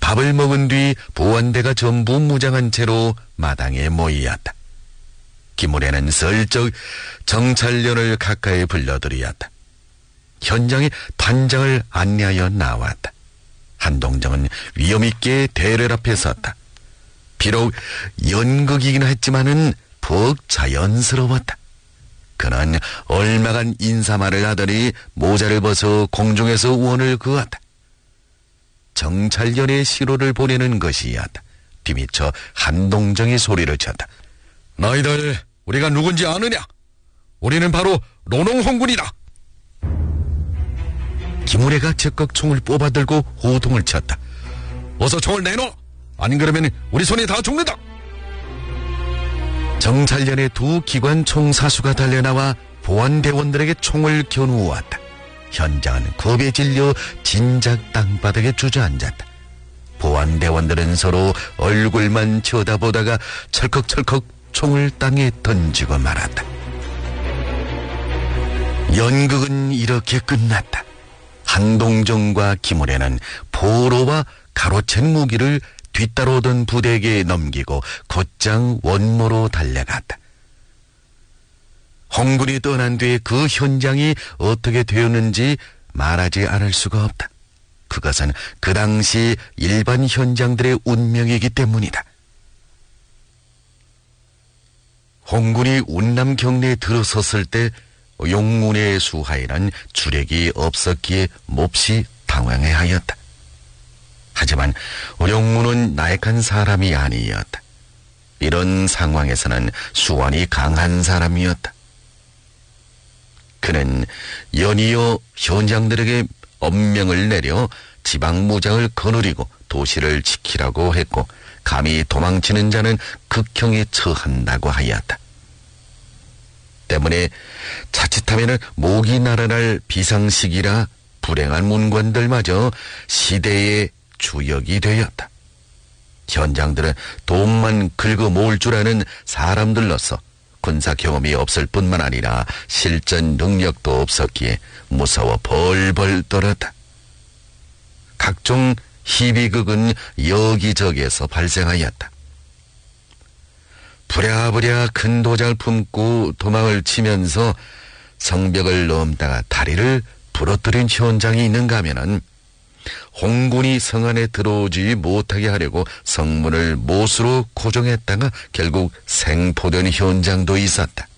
밥을 먹은 뒤 보안대가 전부 무장한 채로 마당에 모이었다. 기물에는 슬쩍 정찰련을 가까이 불러들이었다. 현장에 단장을 안내하여 나왔다. 한동정은 위험있게 대를 앞에 섰다. 비록 연극이긴 했지만은 푹 자연스러웠다. 그는 얼마간 인사말을 하더니 모자를 벗어 공중에서 원을 그었다. 정찰련의 시로를 보내는 것이었다. 뒤미쳐 한동정이 소리를 쳤다. 너희들 우리가 누군지 아느냐? 우리는 바로 론홍홍군이다. 김우래가 즉각 총을 뽑아들고 호통을 쳤다. 어서 총을 내놔! 안 그러면 우리 손이 다 죽는다! 정찰련의 두 기관 총사수가 달려나와 보안대원들에게 총을 겨누었다. 현장은 겁에 질려 진작 땅바닥에 주저앉았다. 보안대원들은 서로 얼굴만 쳐다보다가 철컥철컥 총을 땅에 던지고 말았다. 연극은 이렇게 끝났다. 한동정과 김우래는 포로와 가로챈 무기를 뒤따라오던 부대에게 넘기고 곧장 원로로 달려갔다. 홍군이 떠난 뒤에 그 현장이 어떻게 되었는지 말하지 않을 수가 없다. 그것은 그 당시 일반 현장들의 운명이기 때문이다. 홍군이 운남 경내에 들어섰을 때 용문의 수하에는 주력이 없었기에 몹시 당황해하였다. 하지만 용문은 나약한 사람이 아니었다. 이런 상황에서는 수완이 강한 사람이었다. 그는 연이어 현장들에게 엄명을 내려 지방무장을 거느리고 도시를 지키라고 했고 감히 도망치는 자는 극형에 처한다고 하였다. 때문에 자칫하면 목이 날아날 비상시기라 불행한 문관들마저 시대의 주역이 되었다. 현장들은 돈만 긁어 모을 줄 아는 사람들로서 군사 경험이 없을 뿐만 아니라 실전 능력도 없었기에 무서워 벌벌 떨었다. 각종 희비극은 여기저기에서 발생하였다. 부랴부랴 큰 도장을 품고 도망을 치면서 성벽을 넘다가 다리를 부러뜨린 현장이 있는가 하면은 홍군이 성 안에 들어오지 못하게 하려고 성문을 못으로 고정했다가 결국 생포된 현장도 있었다.